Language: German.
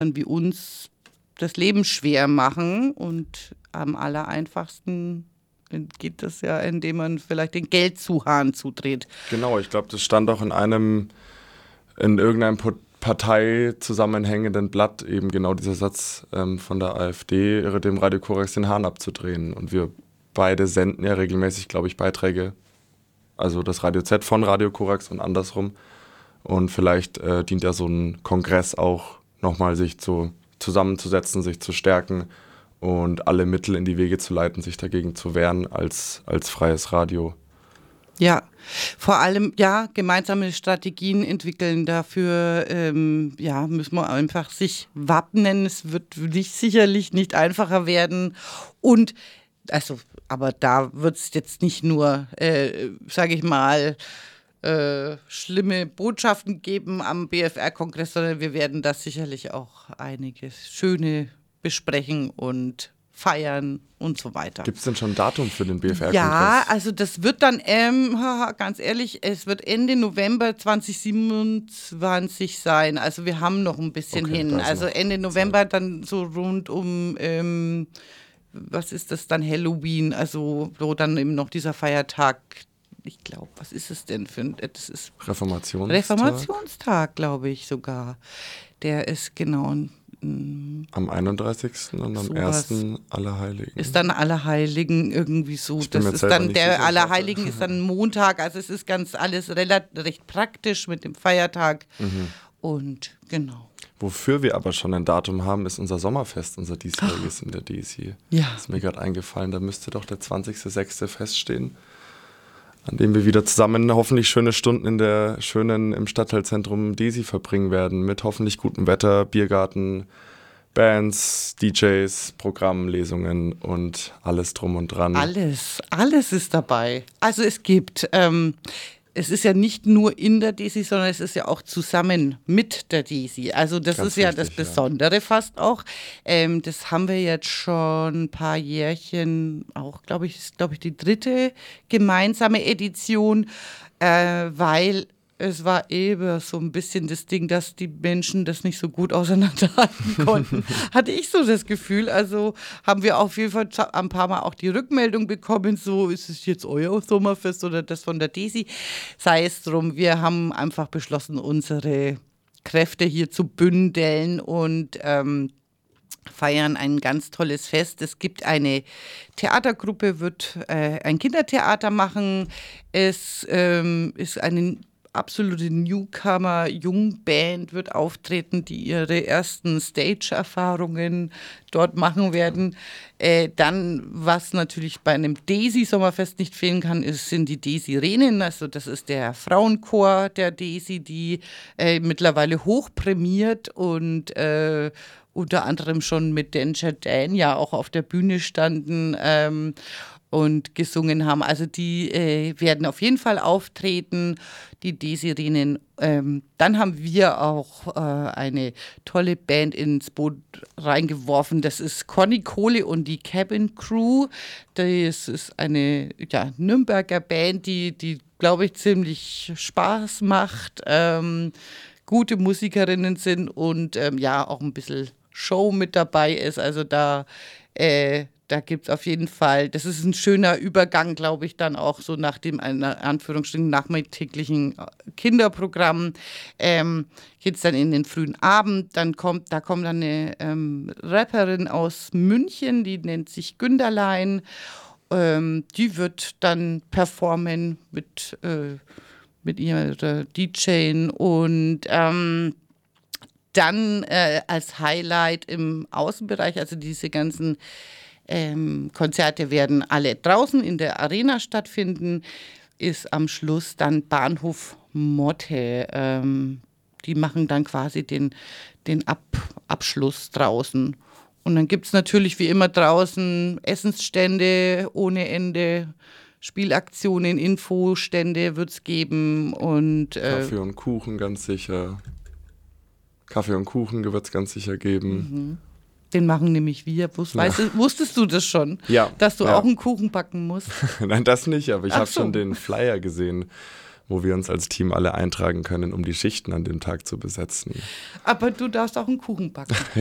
wie uns das Leben schwer machen. Und am allereinfachsten geht das ja, indem man vielleicht den Geldzahn zudreht. Genau, ich glaube, das stand auch in irgendeinem Partei zusammenhängenden Blatt eben genau dieser Satz von der AfD, dem Radio Korax den Hahn abzudrehen. Und wir beide senden ja regelmäßig, glaube ich, Beiträge, also das Radio Z von Radio Korax und andersrum. Und vielleicht dient ja so ein Kongress auch nochmal, sich zusammenzusetzen, sich zu stärken und alle Mittel in die Wege zu leiten, sich dagegen zu wehren als freies Radio. Ja, vor allem, ja, gemeinsame Strategien entwickeln. Dafür, müssen wir einfach sich wappnen. Es wird sicherlich nicht einfacher werden. Und, aber da wird es jetzt nicht nur, sage ich mal, schlimme Botschaften geben am BFR-Kongress, sondern wir werden da sicherlich auch einige schöne besprechen und feiern und so weiter. Gibt es denn schon ein Datum für den BFR-Kongress? Ja, also das wird dann, ganz ehrlich, es wird Ende November 2027 sein. Also wir haben noch ein bisschen hin. Also Ende November dann so rund um, was ist das dann, Halloween, also wo dann eben noch dieser Feiertag, ich glaube, was ist es denn für ein, das ist Reformationstag, glaube ich sogar. Der ist genau am 31. und am 1. Allerheiligen. Ist dann Allerheiligen irgendwie so. Das ist dann der Allerheiligen ist dann Montag. Also es ist ganz alles recht praktisch mit dem Feiertag. Mhm. Und genau. Wofür wir aber schon ein Datum haben, ist unser Sommerfest, unser diesjähriges in der DESI. Ja. Das ist mir gerade eingefallen. Da müsste doch der 20.06. feststehen, an dem wir wieder zusammen hoffentlich schöne Stunden im Stadtteilzentrum DESI verbringen werden, mit hoffentlich gutem Wetter, Biergarten, Bands, DJs, Programmlesungen und alles drum und dran. Alles ist dabei. Also es gibt, es ist ja nicht nur in der DESI, sondern es ist ja auch zusammen mit der DESI. Also das ist ja das Besondere fast auch. Das haben wir jetzt schon ein paar Jährchen, auch glaube ich, die 3. gemeinsame Edition, weil es war eben so ein bisschen das Ding, dass die Menschen das nicht so gut auseinanderhalten konnten. Hatte ich so das Gefühl. Also haben wir auf jeden Fall ein paar Mal auch die Rückmeldung bekommen, so ist es jetzt euer Sommerfest oder das von der DESI. Sei es drum, wir haben einfach beschlossen, unsere Kräfte hier zu bündeln und feiern ein ganz tolles Fest. Es gibt eine Theatergruppe, wird ein Kindertheater machen. Es ist eine absolute Newcomer-Jungband wird auftreten, die ihre ersten Stage-Erfahrungen dort machen werden. Dann, was natürlich bei einem DESI-Sommerfest nicht fehlen kann, sind die DESI-Renen. Also das ist der Frauenchor der DESI, die mittlerweile hochprämiert und unter anderem schon mit Danger Dan ja auch auf der Bühne standen und gesungen haben. Also die werden auf jeden Fall auftreten, die DESI-Renen. Dann haben wir auch eine tolle Band ins Boot reingeworfen. Das ist Conny Kohle und die Cabin Crew. Das ist eine Nürnberger Band, die glaube ich, ziemlich Spaß macht, gute Musikerinnen sind und auch ein bisschen Show mit dabei ist. Also da gibt es auf jeden Fall, das ist ein schöner Übergang, glaube ich, dann auch so nach dem, Anführungsstrichen, nachmittäglichen Kinderprogramm. Geht es dann in den frühen Abend, da kommt dann eine Rapperin aus München, die nennt sich Günderlein. Die wird dann performen mit ihrer DJing und dann als Highlight im Außenbereich, also diese ganzen Konzerte werden alle draußen in der Arena stattfinden, ist am Schluss dann Bahnhof Motte. Die machen dann quasi den Abschluss draußen. Und dann gibt es natürlich wie immer draußen Essensstände ohne Ende, Spielaktionen, Infostände wird es geben. Und Kaffee und Kuchen ganz sicher. Kaffee und Kuchen wird es ganz sicher geben. Mhm. Den machen nämlich wir. Wusstest du das schon? Ja. Dass du auch einen Kuchen backen musst? Nein, das nicht, aber ich habe schon den Flyer gesehen wo wir uns als Team alle eintragen können, um die Schichten an dem Tag zu besetzen. Aber du darfst auch einen Kuchen backen.